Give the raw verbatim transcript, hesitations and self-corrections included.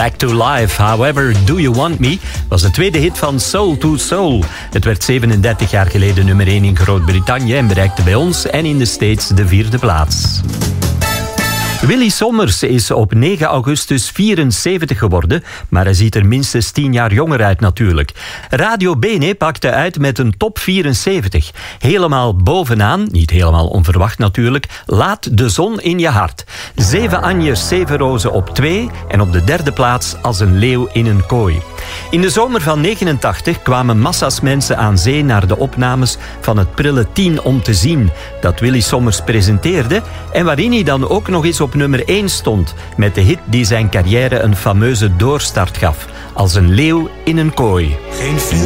Back to Life, However Do You Want Me was de tweede hit van Soul to Soul. Het werd zevenendertig jaar geleden nummer één in Groot-Brittannië en bereikte bij ons en in de States de vierde plaats. Willy Sommers is op negen augustus vierenzeventig geworden, maar hij ziet er minstens tien jaar jonger uit natuurlijk. Radio Bene pakte uit met een top vierenzeventig. Helemaal bovenaan, niet helemaal onverwacht natuurlijk, Laat de zon in je hart. Zeven Anjes, zeven rozen op twee en op de derde plaats Als een leeuw in een kooi. In de zomer van negenentachtig kwamen massa's mensen aan zee naar de opnames van het prille Tien om te zien, dat Willy Sommers presenteerde en waarin hij dan ook nog eens op nummer één stond, met de hit die zijn carrière een fameuze doorstart gaf, Als een leeuw in een kooi. Geen film